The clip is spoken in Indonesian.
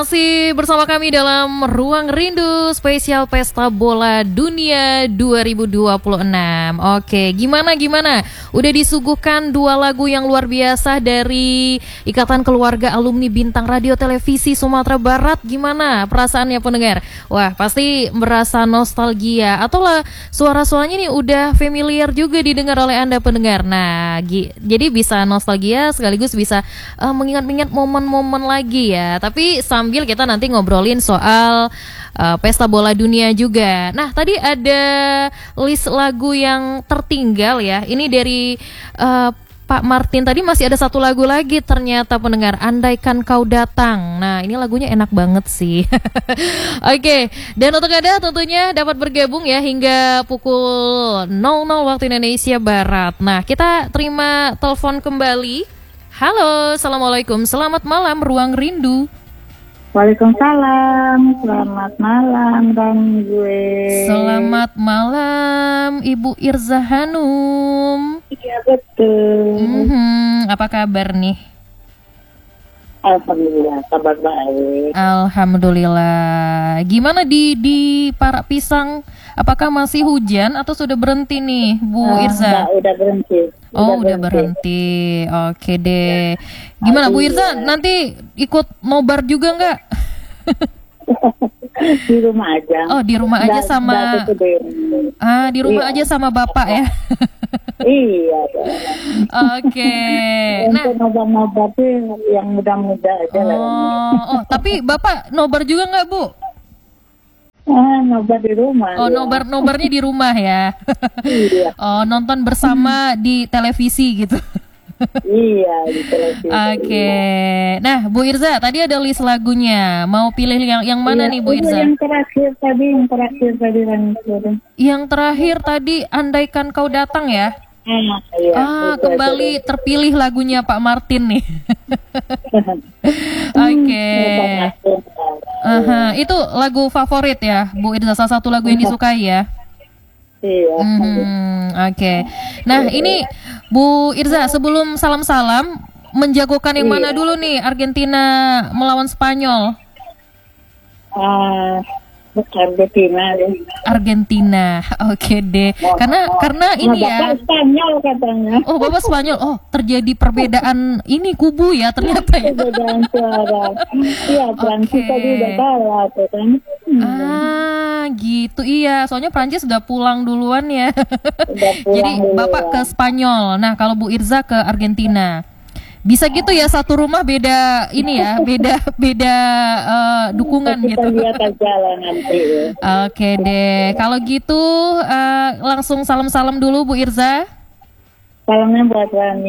Masih bersama kami dalam Ruang Rindu spesial Pesta Bola Dunia 2026. Oke, gimana? Udah disuguhkan dua lagu yang luar biasa dari Ikatan Keluarga Alumni Bintang Radio Televisi Sumatera Barat. Gimana perasaannya pendengar? Wah, pasti merasa nostalgia atau lah suara-suaranya nih udah familiar juga didengar oleh Anda pendengar. Nah, jadi bisa nostalgia sekaligus bisa mengingat-ingat momen-momen lagi ya. Tapi sambil kita nanti ngobrolin soal Pesta Bola Dunia juga. Nah, tadi ada list lagu yang tertinggal ya. Ini dari Pak Martin. Tadi masih ada satu lagu lagi ternyata pendengar, Andaikan Kau Datang. Nah, ini lagunya enak banget sih. Oke, dan untuk Anda tentunya dapat bergabung ya hingga pukul 00 waktu Indonesia Barat. Nah, kita terima telepon kembali. Halo, Assalamualaikum, selamat malam Ruang Rindu. Waalaikumsalam, selamat malam dan gue. Selamat malam Ibu Irza Hanum. Iya betul. Apa kabar nih? Alhamdulillah, kabar baik. Alhamdulillah. Gimana di Parak Pisang? Apakah masih hujan atau sudah berhenti nih Bu Irza? Udah berhenti. Udah berhenti. Oke deh. Gimana Bu Irza? Nanti ikut nobar juga nggak? Di rumah aja. Oh, di rumah aja sama. Di rumah aja sama Bapak ya. Iya. Oke. Nah, untuk nobar-nobar sih yang muda-muda aja lah. Tapi Bapak nobar juga nggak Bu? Nobar di rumah. Oh, ya. Nobarnya di rumah ya. Iya. Oh, nonton bersama di televisi gitu. Iya, di televisi. Oke. Nah, Bu Irza, tadi ada list lagunya. Mau pilih yang mana nih Bu Irza? Yang terakhir tadi Yang terakhir tadi Andaikan Kau Datang ya? Iya, kembali terpilih lagunya Pak Martin nih. Oke. Itu lagu favorit ya, Bu Irza, salah satu lagu yang disukai ya? Iya. Oke. Nah, ini Bu Irza, sebelum salam-salam, menjagokan yang mana dulu nih, Argentina melawan Spanyol? Argentina, oke deh. Karena ini ya. Bapak Spanyol katanya. Oh, Bapak Spanyol. Oh, terjadi perbedaan ini kubu ya ternyata ya. Perbedaan suara. Iya, Prancis tadi udah kalah kan. Gitu iya. Soalnya Prancis udah pulang duluan ya. Jadi Bapak ke Spanyol. Nah, kalau Bu Irza ke Argentina. Bisa gitu ya, satu rumah beda ini ya, beda dukungan gitu. Kita lihat aja lah nanti. Oke deh, kalau gitu langsung salam-salam dulu Bu Irza. Salamnya buat Rani.